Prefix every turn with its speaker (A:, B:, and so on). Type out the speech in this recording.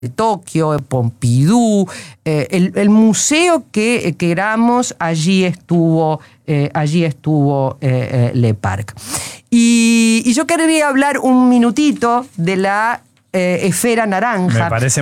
A: Tokio, Pompidou, el museo que queramos, allí estuvo Le Parc. Y yo quería hablar un minutito de la esfera naranja.
B: Me parece